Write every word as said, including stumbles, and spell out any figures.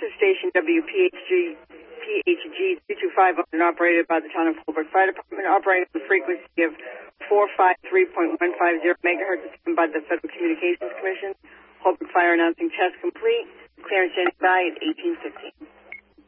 is station W P H G, P H G two two five, owned and operated by the Town of Holbrook Fire Department, operating at the frequency of four five three point one five zero megahertz, by the Federal Communications Commission. Holbrook Fire announcing test complete. Clearance standing by at eighteen fifteen.